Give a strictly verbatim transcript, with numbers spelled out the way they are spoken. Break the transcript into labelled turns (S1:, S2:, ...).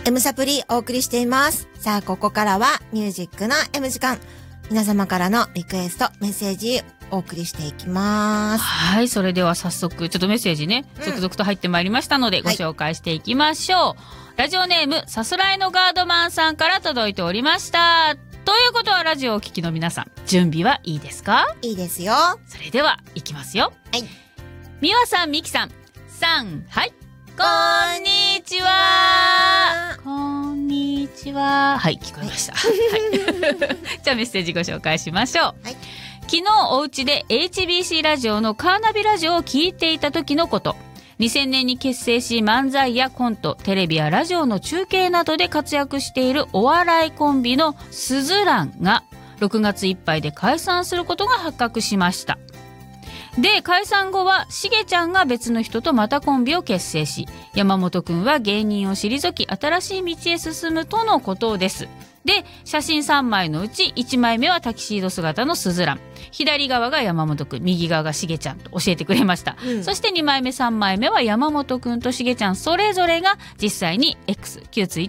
S1: M サプリお送りしています。さあ、ここからはミュージックの M 時間。皆様からのリクエスト、メッセージお送りしていきます。
S2: はい、それでは早速ちょっとメッセージね、うん、続々と入ってまいりましたのでご紹介していきましょう、はい、ラジオネームさすらいのガードマンさんから届いておりました。ということはラジオをお聞きの皆さん、準備はいいですか？
S1: いいですよ。
S2: それではいきますよ。
S1: はい。
S2: みわさん、みきさん、さん、はい、こんにちは。こんにちは。はい、聞こえました。はい、じゃあメッセージご紹介しましょう。はい、昨日お家で エイチビーシー ラジオのカーナビラジオを聞いていた時のこと。にせんねんに結成し、漫才やコント、テレビやラジオの中継などで活躍しているお笑いコンビのすずらんがろくがついっぱいで解散することが発覚しました。で、解散後はしげちゃんが別の人とまたコンビを結成し、山本くんは芸人を退き新しい道へ進むとのことです。で、写真さんまいのうちいちまいめはタキシード姿のすずらん、左側が山本くん、右側がしげちゃんと教えてくれました、うん、そしてにまいめさんまいめは山本くんとしげちゃんそれぞれが実際に X 旧 Twitter